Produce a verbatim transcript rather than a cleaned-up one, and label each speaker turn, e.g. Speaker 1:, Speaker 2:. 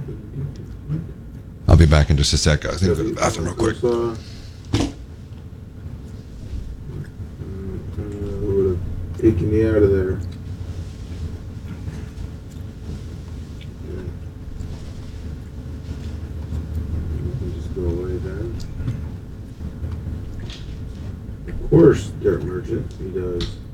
Speaker 1: I'll be back in just a sec, guys. Let me go to the bathroom real quick.
Speaker 2: Uh, who would have taken me out of there? Yeah. You can just go away then. Of course, Dirt Merchant, he does.